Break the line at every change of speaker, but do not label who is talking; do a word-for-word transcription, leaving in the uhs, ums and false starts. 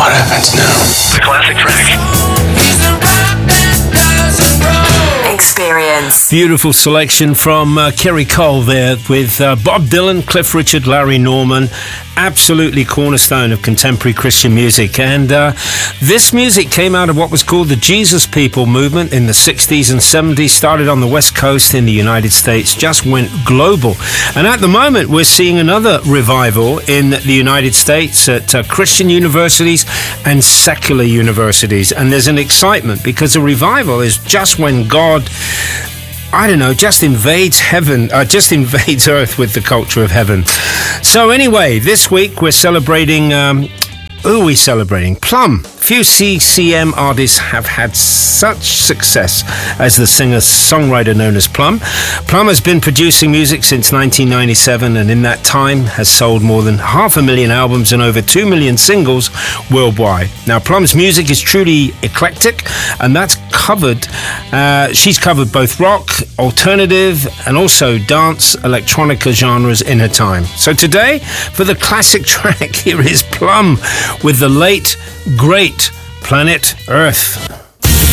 What happens now?
The classic track.
Experience.
Beautiful selection from uh, Kerry Cole there with uh, Bob Dylan, Cliff Richard, Larry Norman. Absolutely cornerstone of contemporary Christian music. And uh, this music came out of what was called the Jesus People movement in the sixties and seventies, started on the West Coast in the United States, just went global. And at the moment, we're seeing another revival in the United States at uh, Christian universities and secular universities. And there's an excitement because a revival is just when God, I don't know, just invades heaven, uh, just invades earth with the culture of heaven. So anyway, this week we're celebrating, um, who are we celebrating? Plum. Few C C M artists have had such success as the singer-songwriter known as Plum. Plum has been producing music since nineteen ninety-seven and in that time has sold more than half a million albums and over two million singles worldwide. Now, Plum's music is truly eclectic, and that's covered, uh, she's covered both rock, alternative, and also dance, electronica genres in her time. So today, for the classic track, here is Plum with the late, great Planet Earth.